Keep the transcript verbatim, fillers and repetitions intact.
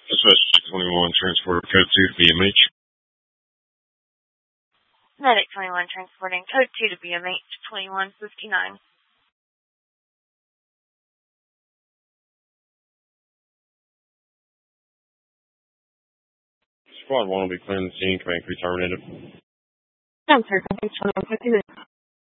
Dispatch twenty-one, transport code two to B M H. Medic twenty-one, transporting code two to B M H, twenty-one fifty-nine. Squad one will be clearing the scene. Command crew terminated. I'm sorry, twenty-one fifty-nine.